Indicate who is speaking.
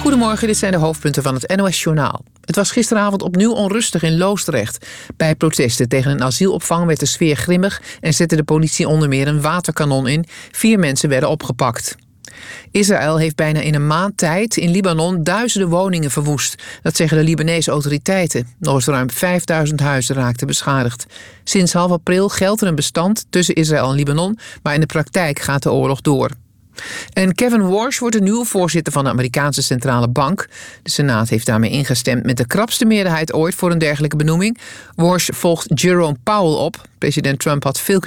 Speaker 1: Goedemorgen, dit zijn de hoofdpunten van het NOS-journaal. Het was gisteravond opnieuw onrustig in Loosdrecht. Bij protesten tegen een asielopvang werd de sfeer grimmig en zette de politie onder meer een waterkanon in. 4 mensen werden opgepakt. Israël heeft bijna in een maand tijd in Libanon duizenden woningen verwoest. Dat zeggen de Libanese autoriteiten. Nog eens ruim 5000 huizen raakten beschadigd. Sinds half april geldt er een bestand tussen Israël en Libanon, maar in de praktijk gaat de oorlog door. En Kevin Warsh wordt de nieuwe voorzitter van de Amerikaanse Centrale Bank. De Senaat heeft daarmee ingestemd met de krapste meerderheid ooit voor een dergelijke benoeming. Warsh volgt Jerome Powell op. President Trump had veel